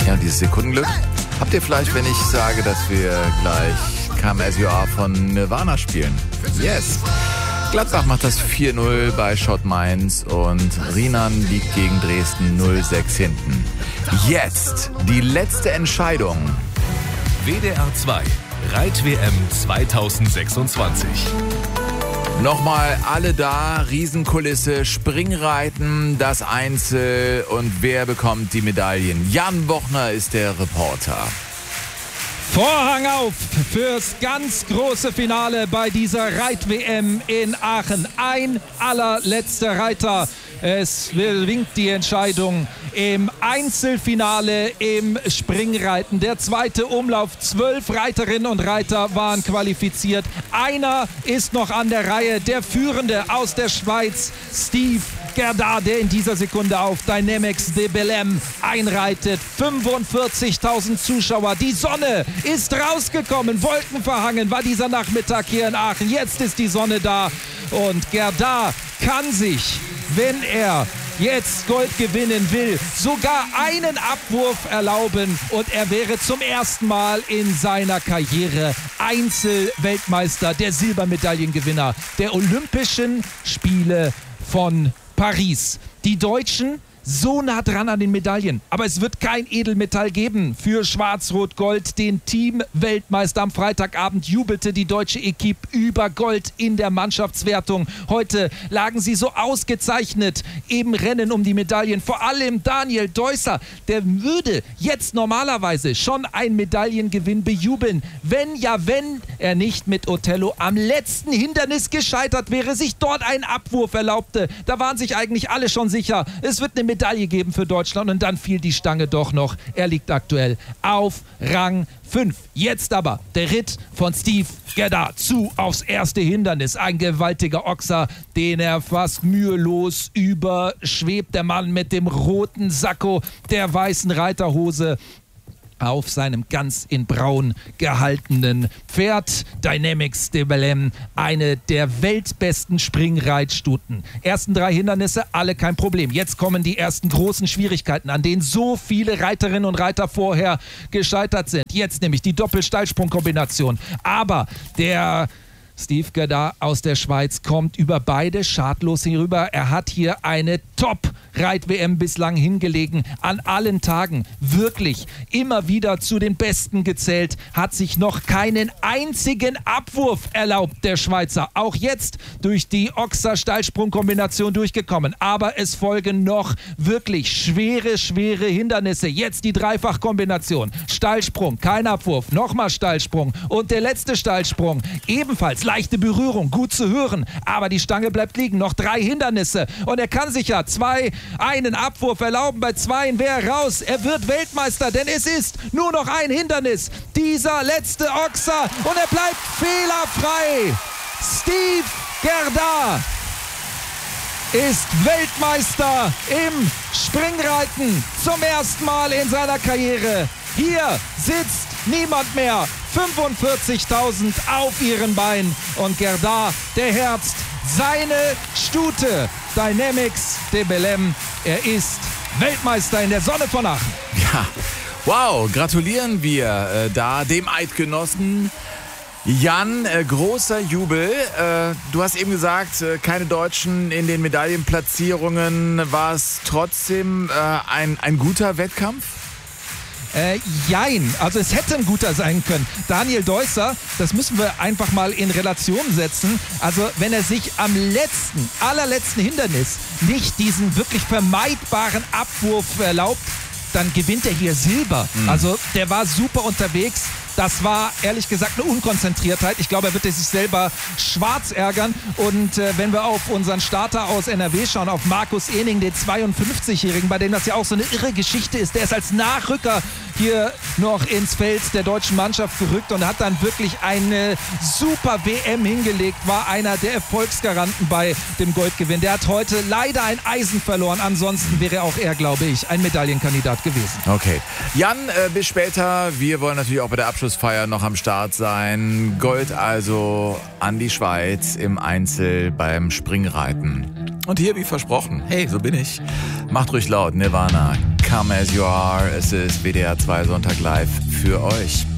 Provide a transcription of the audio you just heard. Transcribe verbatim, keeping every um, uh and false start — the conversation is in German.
Ja, dieses Sekundenglück. Habt ihr vielleicht, wenn ich sage, dass wir gleich Come As You Are von Nirvana spielen? Yes. Gladbach macht das vier null bei Schott Mainz und Riemann liegt gegen Dresden null sechs hinten. Jetzt die letzte Entscheidung. W D R zwei Reit-W M zweitausendsechsundzwanzig. Nochmal alle da, Riesenkulisse, Springreiten, das Einzel und wer bekommt die Medaillen? Jan Bochner ist der Reporter. Vorhang auf fürs ganz große Finale bei dieser Reit-W M in Aachen. Ein allerletzter Reiter. Es winkt die Entscheidung im Einzelfinale im Springreiten. Der zweite Umlauf. Zwölf Reiterinnen und Reiter waren qualifiziert. Einer ist noch an der Reihe. Der Führende aus der Schweiz, Steve Gerdard, der in dieser Sekunde auf Dynamics de Belém einreitet. fünfundvierzigtausend Zuschauer. Die Sonne ist rausgekommen. Wolkenverhangen war dieser Nachmittag hier in Aachen. Jetzt ist die Sonne da und Gerdard kann sich, wenn er jetzt Gold gewinnen will, sogar einen Abwurf erlauben und er wäre zum ersten Mal in seiner Karriere Einzelweltmeister, der Silbermedaillengewinner der Olympischen Spiele von Paris. Die Deutschen so nah dran an den Medaillen. Aber es wird kein Edelmetall geben für Schwarz-Rot-Gold. Den Team-Weltmeister am Freitagabend jubelte die deutsche Equipe über Gold in der Mannschaftswertung. Heute lagen sie so ausgezeichnet im Rennen um die Medaillen. Vor allem Daniel Deusser, der würde jetzt normalerweise schon einen Medaillengewinn bejubeln. Wenn ja, wenn er nicht mit Othello am letzten Hindernis gescheitert wäre, sich dort einen Abwurf erlaubte. Da waren sich eigentlich alle schon sicher, es wird eine Medaille geben für Deutschland und dann fiel die Stange doch noch. Er liegt aktuell auf Rang fünf. Jetzt aber der Ritt von Steve Gerdard zu aufs erste Hindernis. Ein gewaltiger Ochser, den er fast mühelos überschwebt. Der Mann mit dem roten Sakko, der weißen Reiterhose auf seinem ganz in braun gehaltenen Pferd. Dynamics de Belém, eine der weltbesten Springreitstuten. Ersten drei Hindernisse, alle kein Problem. Jetzt kommen die ersten großen Schwierigkeiten, an denen so viele Reiterinnen und Reiter vorher gescheitert sind. Jetzt nämlich die Doppelsteilsprungkombination. Aber der Steve Gerdard aus der Schweiz kommt über beide schadlos hierüber. Er hat hier eine Top-Reit-W M bislang hingelegen. An allen Tagen wirklich immer wieder zu den Besten gezählt. Hat sich noch keinen einzigen Abwurf erlaubt, der Schweizer. Auch jetzt durch die Ochser-Steilsprung-Kombination durchgekommen. Aber es folgen noch wirklich schwere, schwere Hindernisse. Jetzt die Dreifach-Kombination. Steilsprung, kein Abwurf. Nochmal Steilsprung. Und der letzte Steilsprung ebenfalls. Leichte Berührung, gut zu hören, aber die Stange bleibt liegen. Noch drei Hindernisse und er kann sich ja zwei, einen Abwurf erlauben. Bei zweien wäre er raus. Er wird Weltmeister, denn es ist nur noch ein Hindernis. Dieser letzte Ochser und er bleibt fehlerfrei. Steve Gerdard ist Weltmeister im Springreiten zum ersten Mal in seiner Karriere. Hier sitzt niemand mehr. fünfundvierzigtausend auf ihren Beinen und Gerdard, der herzt seine Stute. Dynamics de Belém. Er ist Weltmeister in der Sonne von Aachen. Ja, wow, gratulieren wir äh, da dem Eidgenossen. Jan, äh, großer Jubel. Äh, du hast eben gesagt, äh, keine Deutschen in den Medaillenplatzierungen. War es trotzdem äh, ein, ein guter Wettkampf? Äh, jein, also es hätte ein guter sein können. Daniel Deusser, das müssen wir einfach mal in Relation setzen. Also wenn er sich am letzten, allerletzten Hindernis nicht diesen wirklich vermeidbaren Abwurf erlaubt, dann gewinnt er hier Silber. Mhm. Also der war super unterwegs. Das war ehrlich gesagt eine Unkonzentriertheit. Ich glaube, er wird sich selber schwarz ärgern. Und äh, wenn wir auf unseren Starter aus N R W schauen, auf Markus Ehning, den zweiundfünfzigjährigen, bei dem das ja auch so eine irre Geschichte ist. Der ist als Nachrücker hier noch ins Feld der deutschen Mannschaft gerückt und hat dann wirklich eine super W M hingelegt. War einer der Erfolgsgaranten bei dem Goldgewinn. Der hat heute leider ein Eisen verloren. Ansonsten wäre auch er, glaube ich, ein Medaillenkandidat gewesen. Okay. Jan, äh, bis später. Wir wollen natürlich auch bei der Abschlussfeier noch am Start sein. Gold also an die Schweiz im Einzel beim Springreiten. Und hier, wie versprochen, hey, so bin ich. Macht ruhig laut, Nirvana. Come As You Are. Es ist W D R zwei Sonntag live für euch.